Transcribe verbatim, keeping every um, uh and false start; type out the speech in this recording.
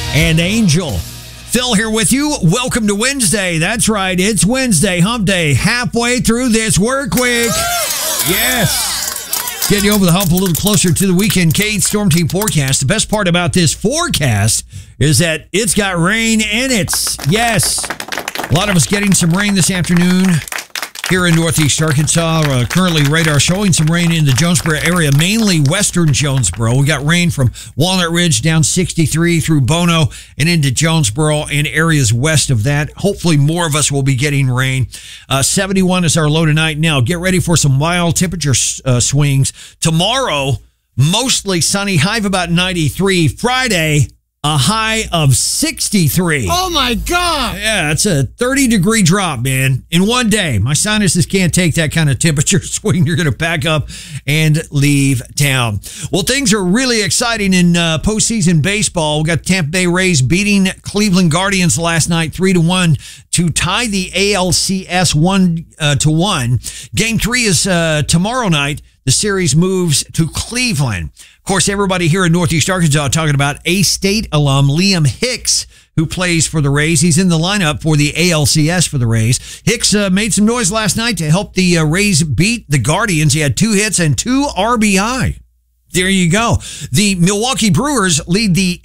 and Angel. Phil here with you. Welcome to Wednesday. That's right. It's Wednesday, hump day, halfway through this work week. Yes. Getting you over the hump a little closer to the weekend. Kate Storm Team forecast. The best part about this forecast is that it's got rain in it. Yes. A lot of us getting some rain this afternoon here in northeast Arkansas. Uh, currently, radar showing some rain in the Jonesboro area, mainly western Jonesboro. We got rain from Walnut Ridge down sixty-three through Bono and into Jonesboro and areas west of that. Hopefully, more of us will be getting rain. Uh, seventy-one is our low tonight. Now, get ready for some wild temperature uh, swings. Tomorrow, mostly sunny, high of about ninety-three. Friday, a high of sixty-three. Oh, my God. Yeah, it's a thirty-degree drop, man, in one day. My sinuses can't take that kind of temperature swing. You're going to pack up and leave town. Well, things are really exciting in uh, postseason baseball. We got Tampa Bay Rays beating Cleveland Guardians last night three to one to tie the A L C S one uh, to one. Game three is uh, tomorrow night. The series moves to Cleveland. Of course, everybody here in Northeast Arkansas talking about A-State alum Liam Hicks, who plays for the Rays. He's in the lineup for the A L C S for the Rays. Hicks uh, made some noise last night to help the uh, Rays beat the Guardians. He had two hits and two R B I. There you go. The Milwaukee Brewers lead the